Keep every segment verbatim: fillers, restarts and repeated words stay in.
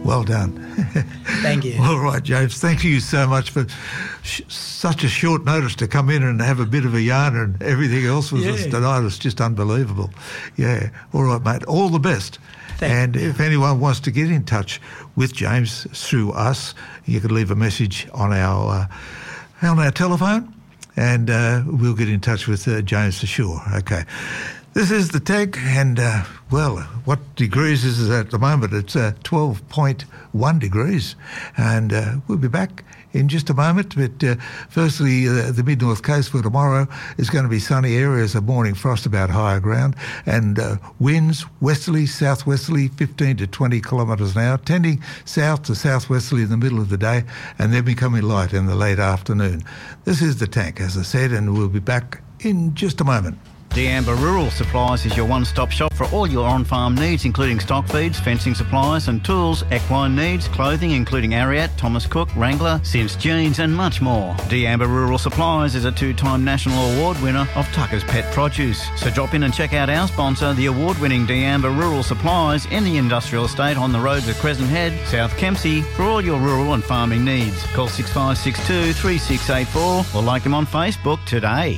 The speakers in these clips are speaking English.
Well done. Thank you. All right, James, thank you so much for sh- such a short notice to come in and have a bit of a yarn and everything else with Yeah. us tonight. It's just unbelievable. Yeah. All right, mate. All the best. Thank and you. if anyone wants to get in touch with James through us, you could leave a message on our uh, on our telephone, and uh, we'll get in touch with uh, James for sure. Okay. This is the Tank, and, uh, well, what degrees is it at the moment? It's uh, twelve point one degrees, and uh, we'll be back in just a moment. But uh, firstly, uh, the mid-north coast for tomorrow is going to be sunny areas of morning frost about higher ground, and uh, winds westerly, southwesterly, fifteen to twenty kilometres an hour, tending south to southwesterly in the middle of the day, and then becoming light in the late afternoon. This is the Tank, as I said, and we'll be back in just a moment. D'Amber Rural Supplies is your one-stop shop for all your on-farm needs, including stock feeds, fencing supplies and tools, equine needs, clothing including Ariat, Thomas Cook, Wrangler, Sims Jeans and much more. D'Amber Rural Supplies is a two-time national award winner of Tucker's Pet Produce. So drop in and check out our sponsor, the award-winning D'Amber Rural Supplies in the industrial estate on the roads of Crescent Head, South Kempsey, for all your rural and farming needs. Call six five six two, three six eight four or like them on Facebook today.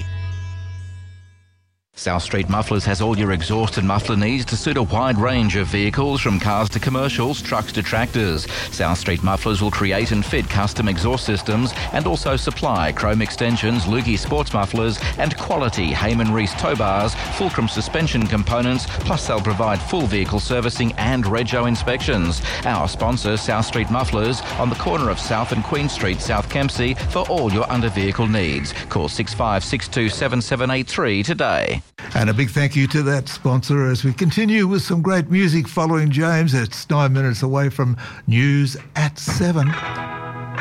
South Street Mufflers has all your exhaust and muffler needs to suit a wide range of vehicles, from cars to commercials, trucks to tractors. South Street Mufflers will create and fit custom exhaust systems and also supply chrome extensions, Lukey sports mufflers and quality Heyman Reese tow bars, Fulcrum suspension components, plus they'll provide full vehicle servicing and rego inspections. Our sponsor, South Street Mufflers, on the corner of South and Queen Street, South Kempsey, for all your under-vehicle needs. Call six five six two, seven seven eight three today. And a big thank you to that sponsor as we continue with some great music following James. It's nine minutes away from news at seven.